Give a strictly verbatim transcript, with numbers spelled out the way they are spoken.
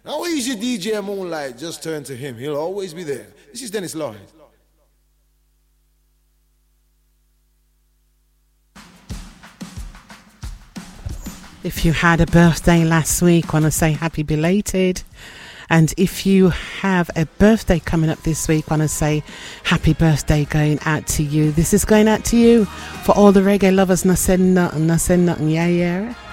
How easy D J Moonlight, just turn to him. He'll always be there. This is Dennis Lloyd. If you had a birthday last week, want to say happy belated. And if you have a birthday coming up this week, want to say happy birthday going out to you. This is going out to you for all the reggae lovers. No said nothing, no said nothing, yeah, yeah.